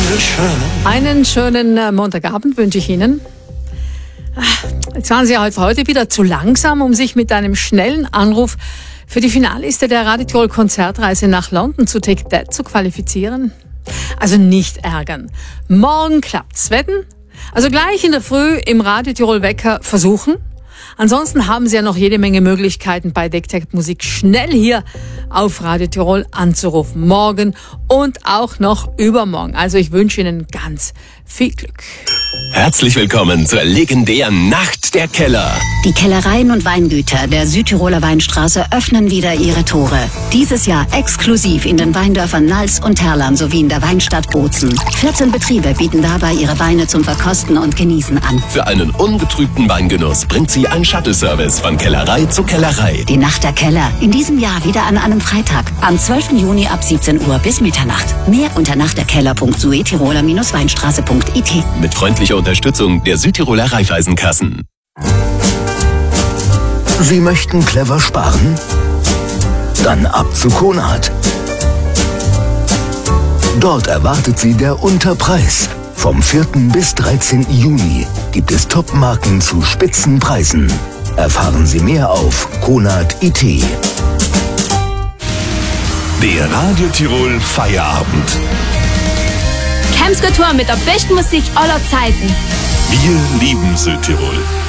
Einen schönen Montagabend wünsche ich Ihnen. Jetzt waren Sie heute wieder zu langsam, um sich mit einem schnellen Anruf für die Finalliste der Radio Tirol Konzertreise nach London zu Take That zu qualifizieren. Also nicht ärgern. Morgen klappt's. Wetten? Also gleich in der Früh im Radio Tirol Wecker versuchen. Ansonsten haben Sie ja noch jede Menge Möglichkeiten, bei Take That Musik schnell hier auf Radio Tirol anzurufen. Morgen und auch noch übermorgen. Also ich wünsche Ihnen ganz viel Glück. Herzlich willkommen zur legendären Nacht der Keller. Die Kellereien und Weingüter der Südtiroler Weinstraße öffnen wieder ihre Tore. Dieses Jahr exklusiv in den Weindörfern Nals und Herlern sowie in der Weinstadt Bozen. 14 Betriebe bieten dabei ihre Weine zum Verkosten und Genießen an. Für einen ungetrübten Weingenuss bringt sie ein Shuttle-Service von Kellerei zu Kellerei. Die Nacht der Keller, in diesem Jahr wieder an einem Freitag, am 12. Juni ab 17 Uhr bis Mitternacht. Mehr unter nachtderkeller.suetiroler-weinstraße.it. Mit freundlicher Unterstützung der Südtiroler Raiffeisenkassen. Sie möchten clever sparen? Dann ab zu Konrad. Dort erwartet Sie der Unterpreis. Vom 4. bis 13. Juni gibt es Top-Marken zu Spitzenpreisen. Erfahren Sie mehr auf konrad.it. Der Radio Tirol Feierabend. Camscore Tour mit der besten Musik aller Zeiten. Wir lieben Südtirol.